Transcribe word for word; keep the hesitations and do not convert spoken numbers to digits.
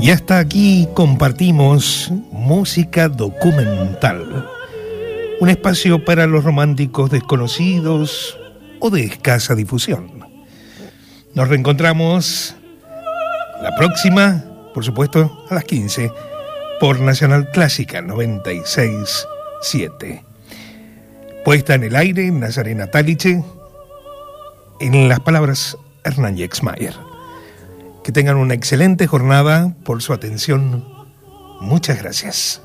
Y hasta aquí compartimos música documental, un espacio para los románticos desconocidos o de escasa difusión. Nos reencontramos la próxima, por supuesto, a las quince, por Nacional Clásica noventa y seis punto siete. Puesta en el aire, Nazarena Taliche, en las palabras Hernán Yexmayer. Que tengan una excelente jornada. Por su atención, muchas gracias.